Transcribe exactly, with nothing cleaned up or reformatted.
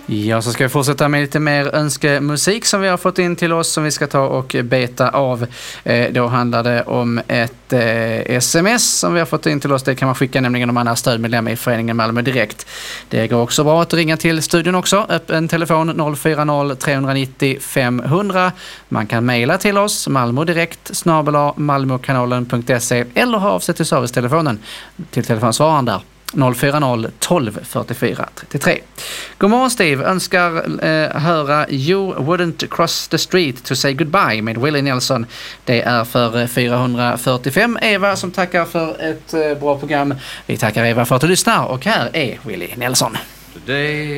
Ja, så ska vi fortsätta med lite mer önskemusik som vi har fått in till oss som vi ska ta och beta av. Eh, då handlar det om ett eh, sms som vi har fått in till oss. Det kan man skicka nämligen om man är stödmedlem i föreningen Malmö Direkt. Det går också bra att ringa till studion också. Öppen telefon noll fyra noll tre nio noll fem hundra. Man kan mejla till oss malmodirekt snabel-a malmokanalen punkt se eller ha av sig till servicetelefonen till telefonsvararen där. noll fyra noll tolv fyrtiofyra trettiotre. God morgon Steve, önskar eh, höra You Wouldn't Cross the Street to Say Goodbye med Willie Nelson. Det är för fyrahundrafyrtiofem. Eva som tackar för ett eh, bra program. Vi tackar Eva för att du lyssnar och här är Willie Nelson. Today